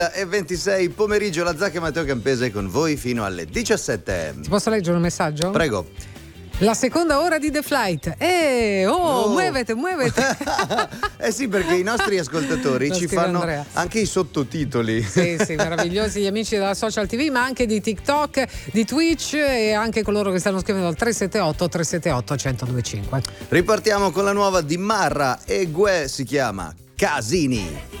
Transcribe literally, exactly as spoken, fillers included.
E ventisei pomeriggio, la Zacca e Matteo Campese con voi fino alle diciassette. Ti posso leggere un messaggio? Prego. La seconda ora di The Flight. Eh, oh, Oh. muovete, muovete. Eh sì, perché i nostri ascoltatori Lo ci scrive fanno Andrea. anche i sottotitoli. Sì, sì, meravigliosi gli amici della Social ti vu, ma anche di TikTok, di Twitch e anche coloro che stanno scrivendo al tre sette otto tre sette otto uno zero due cinque. Ripartiamo con la nuova di Marra e Gue, si chiama Casini.